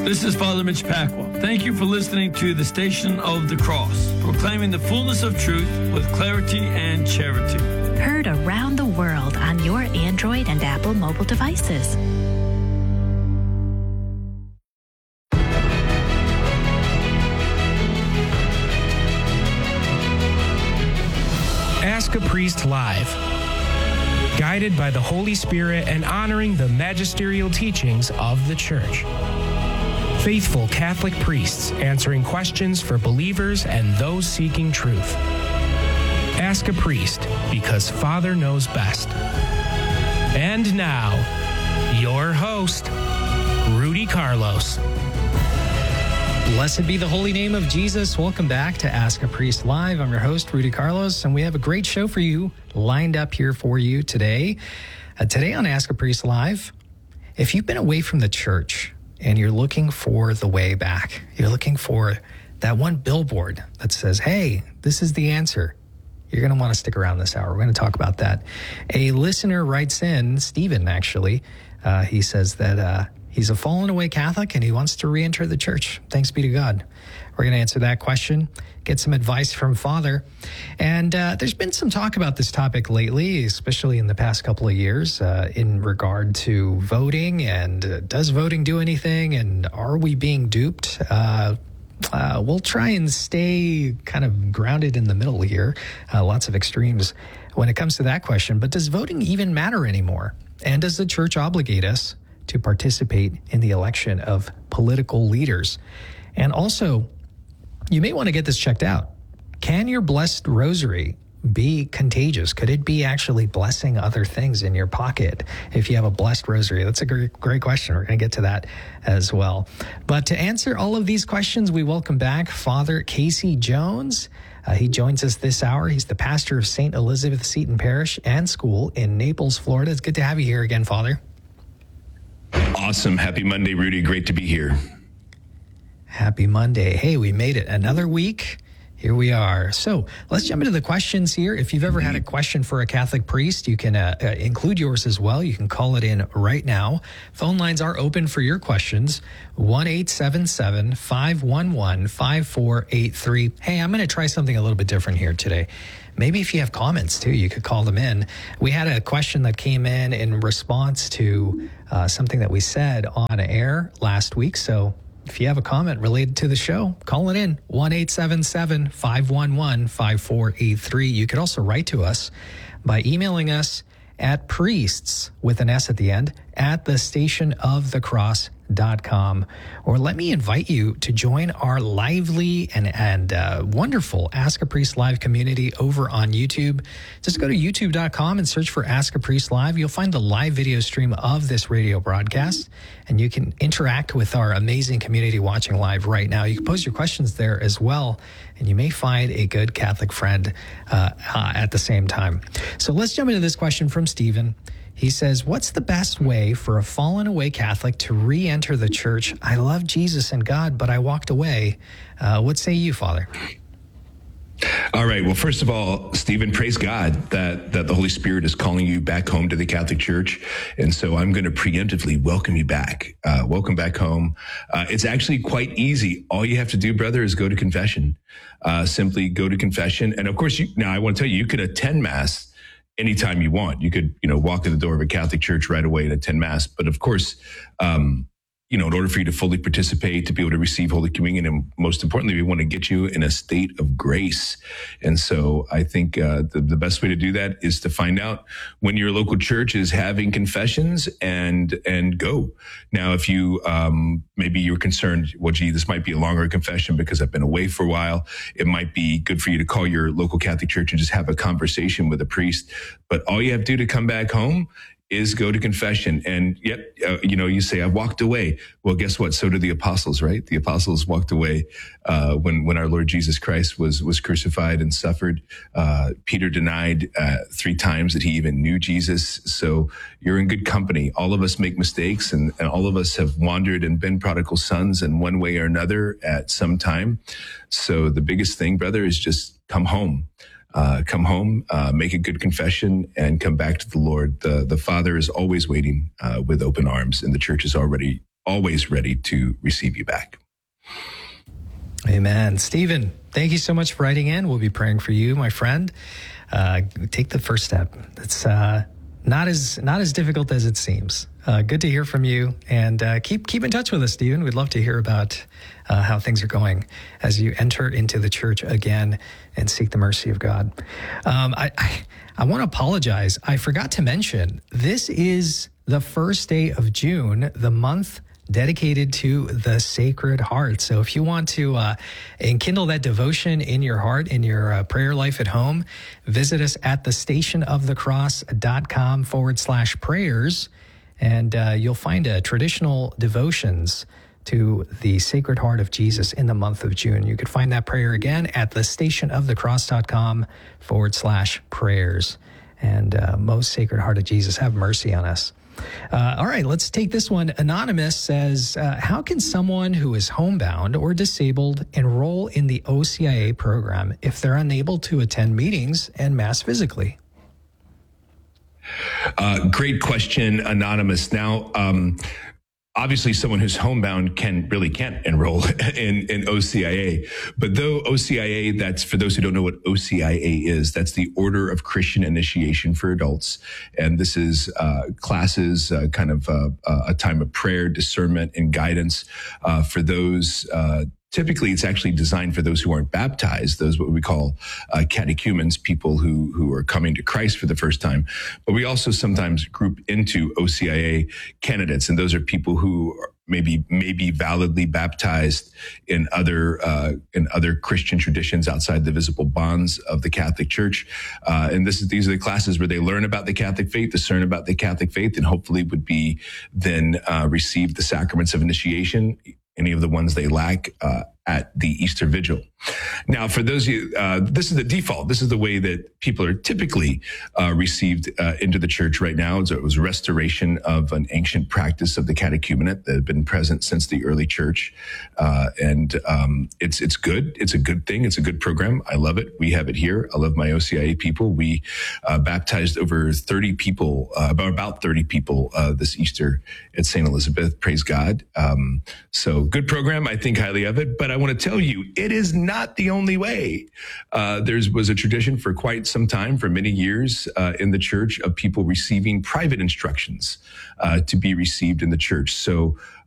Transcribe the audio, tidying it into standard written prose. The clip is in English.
This is Father Mitch Pacwa. Thank you for listening to the Station of the Cross, proclaiming the fullness of truth with clarity and charity. Heard around the world on your Android and Apple mobile devices. Ask a Priest Live. Guided by the Holy Spirit and honoring the magisterial teachings of the Church. Faithful Catholic priests answering questions for believers and those seeking truth. Ask a Priest, because Father knows best. And now, your host, Rudy Carlos. Blessed be the holy name of Jesus. Welcome back to Ask a Priest Live. I'm your host, Rudy Carlos, and we have a great show for you lined up here for you today. Today on Ask a Priest Live, if you've been away from the church and you're looking for the way back, you're looking for that one billboard that says, hey, this is the answer, you're going to want to stick around this hour. We're going to talk about that. A listener writes in, Stephen actually, he says that he's a fallen away Catholic and he wants to re-enter the church. Thanks be to God. We're going to answer that question, get some advice from Father. And there's been some talk about this topic lately, especially in the past couple of years, in regard to voting and does voting do anything and are we being duped? We'll try and stay kind of grounded in the middle here. Lots of extremes when it comes to that question. But does voting even matter anymore? And does the church obligate us to participate in the election of political leaders? And also, you may want to get this checked out. Can your blessed rosary be contagious? Could it be actually blessing other things in your pocket if you have a blessed rosary? That's a great question. We're going to get to that as well. But to answer all of these questions, we welcome back Father Casey Jones. He joins us this hour. He's the pastor of St. Elizabeth Seton Parish and School in Naples, Florida. It's good to have you here again, Father. Awesome. Happy Monday, Rudy. Great to be here. Happy Monday. Hey, we made it another week. Here we are. So let's jump into the questions here. If you've ever had a question for a Catholic priest, you can include yours as well. You can call it in right now. Phone lines are open for your questions. 1-877-511-5483. Hey, I'm going to try something a little bit different here today. Maybe if you have comments too, you could call them in. We had a question that came in response to something that we said on air last week. So if you have a comment related to the show, call it in, 1-877-511-5483. You could also write to us by emailing us at priests, with an S at the end, at thestationofthecross.com. Or let me invite you to join our lively and wonderful Ask a Priest Live community over on YouTube. Just go to youtube.com and search for Ask a Priest Live. You'll find the live video stream of this radio broadcast, and you can interact with our amazing community watching live right now. You can pose your questions there as well, and you may find a good Catholic friend at the same time. So let's jump into this question from Stephen. He says, what's the best way for a fallen away Catholic to re-enter the church? I love Jesus and God, but I walked away. What say you, Father? All right. Well, first of all, Stephen, praise God that the Holy Spirit is calling you back home to the Catholic Church. And so I'm going to preemptively welcome you back. Welcome back home. It's actually quite easy. All you have to do, brother, is go to confession. Simply go to confession. And of course, now I want to tell you, you could attend Mass anytime you want. You could, walk in the door of a Catholic church right away and attend Mass. But of course, in order for you to fully participate, to be able to receive Holy Communion, and most importantly, we want to get you in a state of grace. And so I think the best way to do that is to find out when your local church is having confessions and go. Now, if you maybe you're concerned, well, gee, this might be a longer confession because I've been away for a while. It might be good for you to call your local Catholic church and just have a conversation with a priest. But all you have to do to come back home is go to confession. And yet, you say, I walked away. Well, guess what? So did the apostles, right? The apostles walked away when our Lord Jesus Christ was crucified and suffered. Peter denied 3 times that he even knew Jesus. So you're in good company. All of us make mistakes, and all of us have wandered and been prodigal sons in one way or another at some time. So the biggest thing, brother, is just come home. Make a good confession, and come back to the Lord. The Father is always waiting with open arms, and the church is already always ready to receive you back. Amen. Stephen, thank you so much for writing in. We'll be praying for you, my friend. Take the first step. It's not as difficult as it seems. Good to hear from you, and keep in touch with us, Stephen. We'd love to hear about how things are going as you enter into the church again and seek the mercy of God. I want to apologize. I forgot to mention this is the first day of June, the month dedicated to the Sacred Heart. So if you want to enkindle that devotion in your heart, in your prayer life at home, visit us at thestationofthecross.com/prayers, and you'll find traditional devotions to the Sacred Heart of Jesus in the month of June. You could find that prayer again at thestationofthecross.com/prayers. And most Sacred Heart of Jesus, have mercy on us. All right, let's take this one. Anonymous says, how can someone who is homebound or disabled enroll in the OCIA program if they're unable to attend meetings and Mass physically? Great question, Anonymous. Now, obviously, someone who's homebound can't enroll in OCIA. But though OCIA, that's, for those who don't know what OCIA is, that's the Order of Christian Initiation for Adults. And this is classes, kind of a time of prayer, discernment, and guidance for those. Typically, it's actually designed for those who aren't baptized, those what we call catechumens, people who are coming to Christ for the first time. But we also sometimes group into OCIA candidates, and those are people who are maybe validly baptized in other Christian traditions outside the visible bonds of the Catholic Church. And these are the classes where they learn about the Catholic faith, discern about the Catholic faith, and hopefully would be then receive the sacraments of initiation, any of the ones they lack, at the Easter Vigil. Now, for those of you, this is the default. This is the way that people are typically received into the church right now. So it was restoration of an ancient practice of the catechumenate that had been present since the early church. And it's good. It's a good thing. It's a good program. I love it. We have it here. I love my OCIA people. We baptized over 30 people, about 30 people this Easter at St. Elizabeth. Praise God. So good program. I think highly of it. But I want to tell you, it is not the only way. There was a tradition for quite some time, for many years in the church, of people receiving private instructions to be received in the church. So